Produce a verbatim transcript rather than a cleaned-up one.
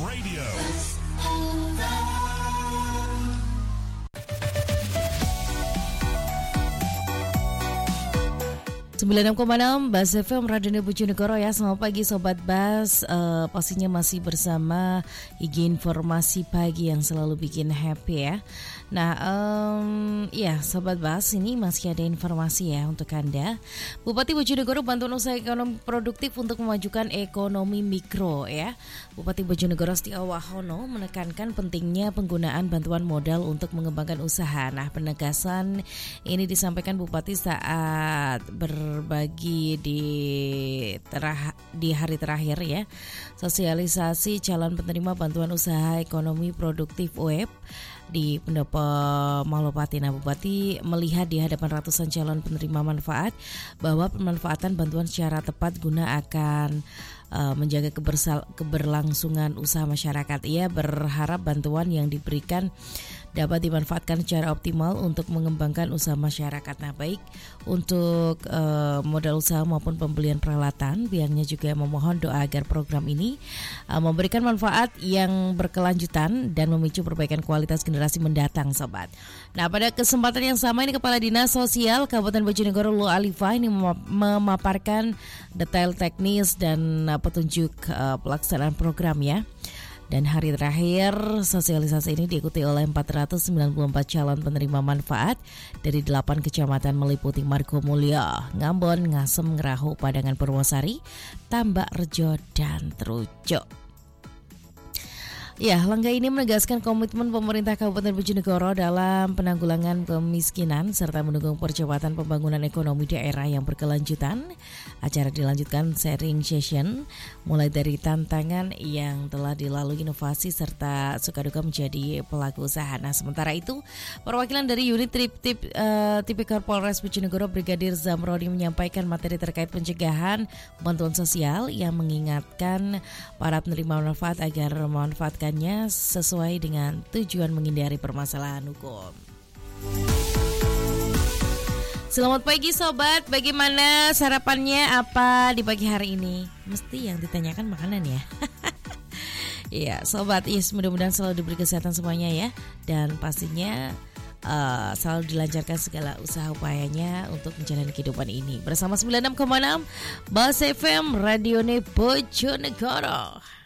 Radio. sembilan puluh enam koma enam Bas F M Radio Bojonegoro ya. Selamat pagi Sobat Bas, uh, pastinya masih bersama I G Informasi Pagi yang selalu bikin happy ya. Nah um, ya Sobat Bas, ini masih ada informasi ya untuk Anda. Bupati Bojonegoro bantuan usaha ekonomi produktif untuk memajukan ekonomi mikro ya. Bupati Bojonegoro Setiawahono menekankan pentingnya penggunaan bantuan modal untuk mengembangkan usaha. Nah penegasan ini disampaikan Bupati saat ber berbagi di terah, di hari terakhir ya, sosialisasi calon penerima bantuan usaha ekonomi produktif U E P di Pendopo Malopati. Nah, Bupati melihat di hadapan ratusan calon penerima manfaat bahwa pemanfaatan bantuan secara tepat guna akan uh, menjaga kebersal- keberlangsungan usaha masyarakat. Ia berharap bantuan yang diberikan dapat dimanfaatkan secara optimal untuk mengembangkan usaha masyarakat. Nah, baik untuk uh, modal usaha maupun pembelian peralatan, pihaknya juga memohon doa agar program ini uh, memberikan manfaat yang berkelanjutan dan memicu perbaikan kualitas generasi mendatang, Sobat. Nah, pada kesempatan yang sama ini Kepala Dinas Sosial Kabupaten Bojonegoro Lulu Alifah ini memaparkan detail teknis dan uh, petunjuk uh, pelaksanaan program ya. Dan hari terakhir sosialisasi ini diikuti oleh empat ratus sembilan puluh empat calon penerima manfaat dari delapan kecamatan meliputi Margomulyo, Ngambon, Ngasem, Ngerahu, Padangan Purwosari, Tambak Rejo, dan Trucuk. Ya, langkah ini menegaskan komitmen pemerintah Kabupaten Bojonegoro dalam penanggulangan kemiskinan serta mendukung percepatan pembangunan ekonomi daerah yang berkelanjutan. Acara dilanjutkan sharing session mulai dari tantangan yang telah dilalui, inovasi serta suka-duka menjadi pelaku usaha. Nah, sementara itu, perwakilan dari unit Trip Tip uh, Tipikor Polres Bojonegoro Brigadir Zamroni menyampaikan materi terkait pencegahan bantuan sosial yang mengingatkan para penerima manfaat agar memanfaatkan sesuai dengan tujuan menghindari permasalahan hukum. Selamat pagi Sobat, bagaimana sarapannya apa di pagi hari ini? Mesti yang ditanyakan makanan ya. Iya Sobat, yes, mudah-mudahan selalu diberi kesehatan semuanya ya. Dan pastinya Uh, selalu dilancarkan segala usaha upayanya untuk menjalani kehidupan ini. Bersama sembilan puluh enam koma enam Bas F M Radio Bojonegoro.